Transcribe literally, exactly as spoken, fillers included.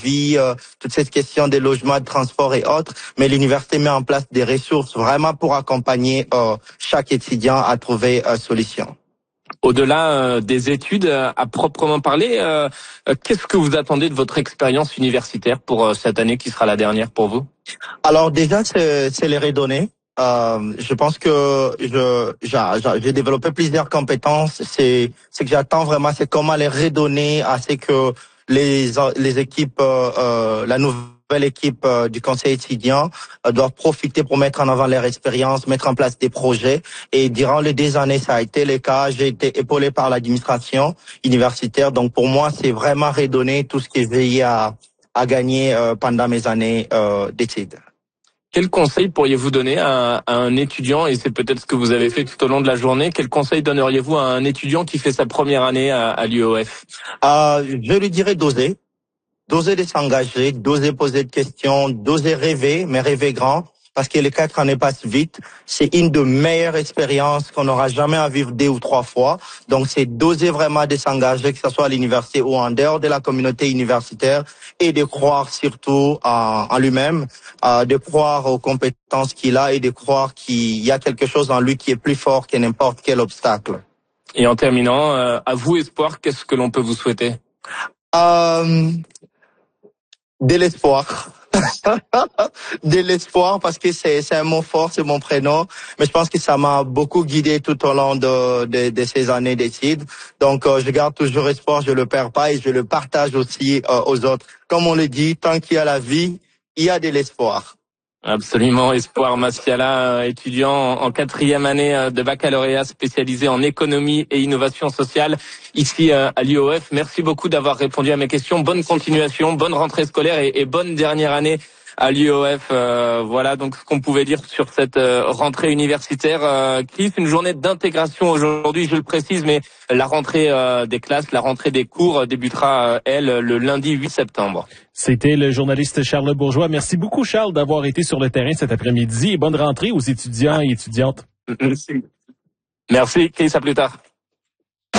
vie, euh, toute cette question des logements, de transport et autres. Mais l'université met en place des ressources vraiment pour accompagner euh, chaque étudiant à trouver une solution. Au-delà euh, des études, euh, à proprement parler, euh, euh, qu'est-ce que vous attendez de votre expérience universitaire pour euh, cette année qui sera la dernière pour vous? Alors déjà, c'est, c'est les redonnées. Euh, je pense que je, j'ai, j'ai développé plusieurs compétences. C'est, c'est que j'attends vraiment, c'est comment les redonner à ce que les, les équipes, euh, euh, la nouvelle équipe euh, du conseil étudiant euh, doivent profiter pour mettre en avant leur expérience, mettre en place des projets. Et durant les deux années, ça a été le cas. J'ai été épaulé par l'administration universitaire. Donc pour moi, c'est vraiment redonner tout ce que j'ai veillé à, à gagner euh, pendant mes années euh, d'études. Quel conseil pourriez-vous donner à, à un étudiant, et c'est peut-être ce que vous avez fait tout au long de la journée, quel conseil donneriez-vous à un étudiant qui fait sa première année à, à l'U O F? euh, Je lui dirais d'oser, d'oser de s'engager, d'oser poser des questions, d'oser rêver, mais rêver grand, parce que les quatre années passent vite. C'est une de meilleures expériences qu'on n'aura jamais à vivre deux ou trois fois. Donc, c'est d'oser vraiment de s'engager, que ce soit à l'université ou en dehors de la communauté universitaire, et de croire surtout en, en lui-même, euh, de croire aux compétences qu'il a et de croire qu'il y a quelque chose en lui qui est plus fort que n'importe quel obstacle. Et en terminant, euh, à vous, Espoir, qu'est-ce que l'on peut vous souhaiter? Euh, de l'espoir. De l'espoir, parce que c'est c'est un mot fort, c'est mon prénom, mais je pense que ça m'a beaucoup guidé tout au long de de, de ces années d'études. Donc euh, je garde toujours espoir, je le perds pas et je le partage aussi euh, aux autres. Comme on le dit, tant qu'il y a la vie, il y a de l'espoir. Absolument, Espoir Massiala, étudiant en quatrième année de baccalauréat spécialisé en économie et innovation sociale ici à l'U O F. Merci beaucoup d'avoir répondu à mes questions. Bonne continuation, bonne rentrée scolaire et, et bonne dernière année à l'U O F. Euh, voilà donc ce qu'on pouvait dire sur cette euh, rentrée universitaire euh, qui est une journée d'intégration aujourd'hui, je le précise, mais la rentrée euh, des classes, la rentrée des cours débutera, euh, elle, le lundi huit septembre. C'était le journaliste Charles Bourgeois. Merci beaucoup, Charles, d'avoir été sur le terrain cet après-midi et bonne rentrée aux étudiants et étudiantes. Merci. Merci, Chris, à plus tard.